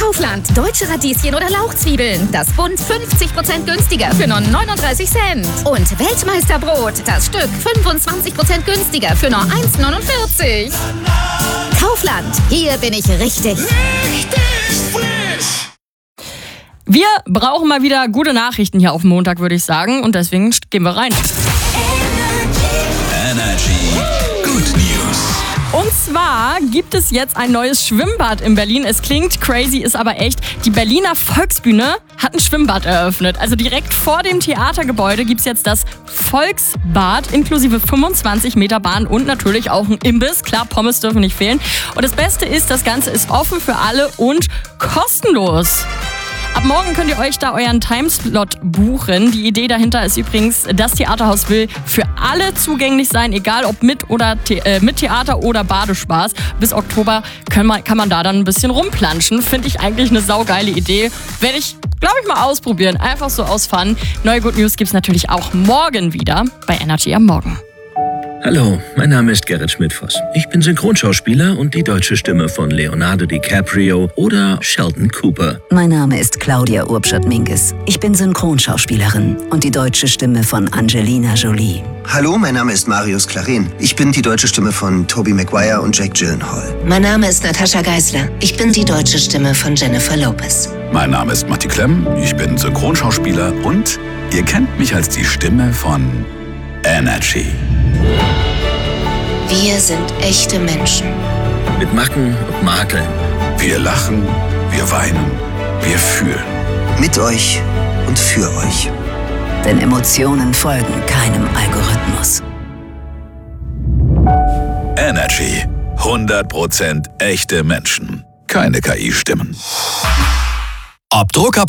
Kaufland. Deutsche Radieschen oder Lauchzwiebeln. Das Bund 50% günstiger für nur 39 Cent. Und Weltmeisterbrot. Das Stück 25% günstiger für nur 1,49. Kaufland. Hier bin ich richtig. Richtig frisch. Wir brauchen mal wieder gute Nachrichten hier auf dem Montag, würde ich sagen. Und deswegen gehen wir rein. Energy Good News. Und zwar gibt es jetzt ein neues Schwimmbad in Berlin. Es klingt crazy, ist aber echt. Die Berliner Volksbühne hat ein Schwimmbad eröffnet. Also direkt vor dem Theatergebäude gibt es jetzt das Volksbad inklusive 25 Meter Bahn und natürlich auch ein Imbiss. Klar, Pommes dürfen nicht fehlen. Und das Beste ist, das Ganze ist offen für alle und kostenlos. Ab morgen könnt ihr euch da euren Timeslot buchen. Die Idee dahinter ist übrigens, das Theaterhaus will für alle zugänglich sein, egal ob mit Theater oder Badespaß. Bis Oktober kann man da dann ein bisschen rumplanschen. Finde ich eigentlich eine saugeile Idee. Werde ich, glaube ich, mal ausprobieren. Einfach so aus Fun. Neue Good News gibt's natürlich auch morgen wieder bei Energy am Morgen. Hallo, mein Name ist Gerrit Schmidtfoss. Ich bin Synchronschauspieler und die deutsche Stimme von Leonardo DiCaprio oder Sheldon Cooper. Mein Name ist Claudia Urbschat-Minges. Ich bin Synchronschauspielerin und die deutsche Stimme von Angelina Jolie. Hallo, mein Name ist Marius Clarin. Ich bin die deutsche Stimme von Tobey Maguire und Jake Gyllenhaal. Mein Name ist Natascha Geisler. Ich bin die deutsche Stimme von Jennifer Lopez. Mein Name ist Matti Klemm. Ich bin Synchronschauspieler und ihr kennt mich als die Stimme von Energy. Wir sind echte Menschen. Mit Macken und Makeln. Wir lachen, wir weinen, wir fühlen. Mit euch und für euch. Denn Emotionen folgen keinem Algorithmus. Energy. 100% echte Menschen. Keine KI-Stimmen. Ob Drucker,